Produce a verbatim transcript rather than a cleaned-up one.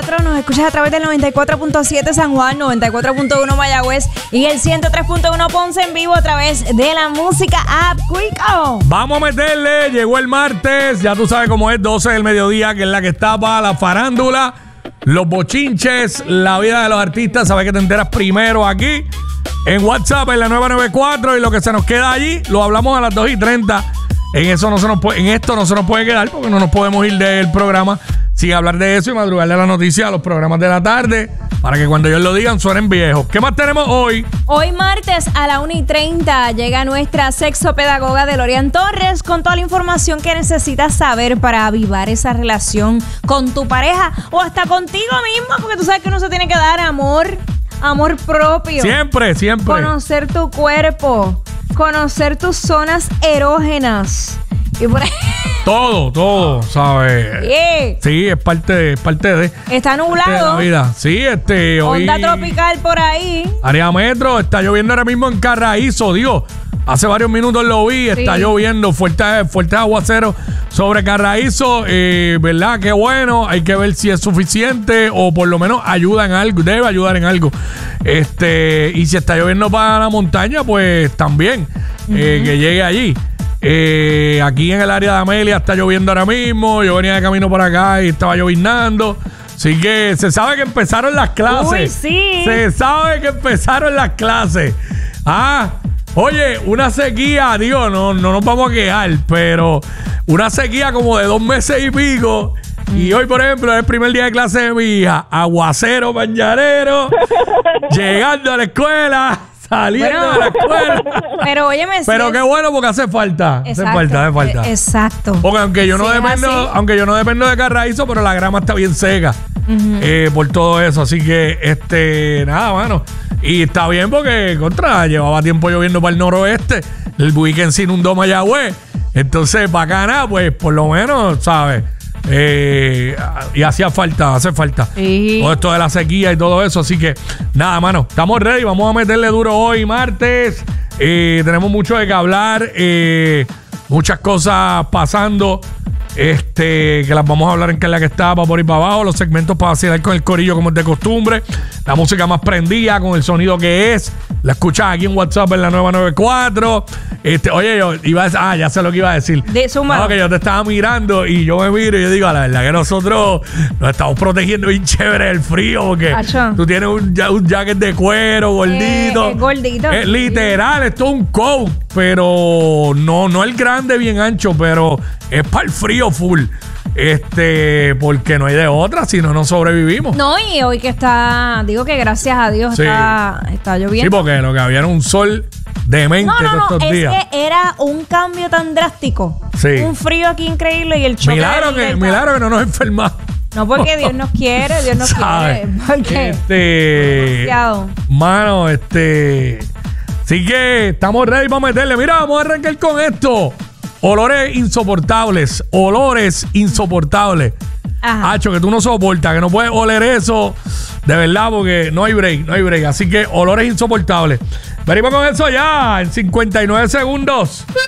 cuatro. Nos escuchas a través del noventa y cuatro punto siete San Juan, noventa y cuatro punto uno Mayagüez y el ciento tres punto uno Ponce en vivo a través de la música app Quico. Vamos a meterle, llegó el martes, ya tú sabes cómo es, doce del mediodía, que es la que está para la farándula, los bochinches, la vida de los artistas. Sabes que te enteras primero aquí en WhatsApp en la nueve noventa y cuatro, y lo que se nos queda allí lo hablamos a las dos y treinta. En eso no se nos puede, en esto no se nos puede quedar porque no nos podemos ir del programa sin hablar de eso y madrugarle a la noticia a los programas de la tarde para que cuando ellos lo digan suenen viejos. ¿Qué más tenemos hoy? Hoy martes a la una y treinta llega nuestra sexopedagoga Delorian Torres con toda la información que necesitas saber para avivar esa relación con tu pareja o hasta contigo mismo, porque tú sabes que uno se tiene que dar amor, amor propio. Siempre, siempre. Conocer tu cuerpo, conocer tus zonas erógenas. Y por ahí. Todo, todo, ¿sabes? Yeah. Sí, es parte, es parte de. Está nublado. De la vida. Sí, este. Hoy, onda tropical por ahí. Área metro, está lloviendo ahora mismo en Carraízo, Dios. Hace varios minutos lo vi, está sí. lloviendo, fuerte, fuerte aguacero sobre Carraízo. Eh, ¿Verdad? Qué bueno. Hay que ver si es suficiente o por lo menos ayuda en algo, debe ayudar en algo. Este, y si está lloviendo para la montaña, pues también uh-huh. eh, que llegue allí. Eh, aquí en el área de Amelia está lloviendo ahora mismo. Yo venía de camino por acá y estaba lloviznando. Así que se sabe que empezaron las clases. Uy, sí. Se sabe que empezaron las clases. Ah, oye, una sequía, digo, no, no nos vamos a quejar, pero una sequía como de dos meses y pico. Y hoy, por ejemplo, es el primer día de clase de mi hija. Aguacero, mañanero, llegando a la escuela. Saliendo bueno, de la escuela. Pero óyeme, Pero si qué es... bueno porque hace falta. Exacto, hace falta, hace falta. Exacto. Porque aunque yo no si dependo, aunque yo no dependo de Carraízo, pero la grama está bien seca. Uh-huh. eh, por todo eso. Así que, este, nada, mano. Y está bien porque, contra, llevaba tiempo lloviendo para el noroeste. El weekend se inundó Mayagüez. Entonces, bacana, pues, por lo menos, ¿sabes? Eh, y hacía falta, hace falta sí. todo esto de la sequía y todo eso. Así que nada, mano, estamos ready. Vamos a meterle duro hoy, martes. eh, Tenemos mucho de qué hablar, eh, muchas cosas pasando, este, que las vamos a hablar en que es la que está para por ahí para abajo. Los segmentos para vacilar con el corillo como es de costumbre. La música más prendida con el sonido que es. La escuchas aquí en WhatsApp en la nueve noventa y cuatro. Este, oye, yo iba a decir, ah, ya sé lo que iba a decir. De suma. No, que yo te estaba mirando y yo me miro y yo digo, a la verdad que nosotros nos estamos protegiendo bien chévere del frío porque Acho. tú tienes un, un jacket de cuero gordito. Eh, es gordito. Es literal, esto es un coat, pero no, no el grande bien ancho, pero es para el frío full. Este, porque no hay de otra, si no, no sobrevivimos. No, y hoy que está, digo que gracias a Dios sí. está, está lloviendo. Sí, porque lo que había era un sol demente no, no, estos no, días. Es que era un cambio tan drástico. Sí. Un frío aquí increíble y el choque. Milagro que, milagro que no nos enfermamos. No, porque Dios nos quiere, Dios nos ¿Sabe? quiere. Porque este, demasiado. Mano, este. Así que estamos ready para meterle. Mira, vamos a arrancar con esto. Olores insoportables. Olores insoportables. Ajá. Hacho, que tú no soportas, que no puedes oler eso. De verdad, porque no hay break, no hay break. Así que olores insoportables. Venimos con eso ya en cincuenta y nueve segundos.